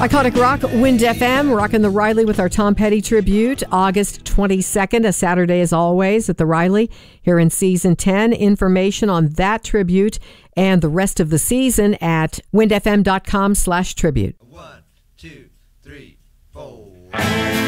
Iconic Rock, Wind FM, rocking the Riley with our Tom Petty tribute, August 22nd, a Saturday as always at the Riley here in Season 10. Information on that tribute and the rest of the season at windfm.com/tribute. 1, 2, 3, 4.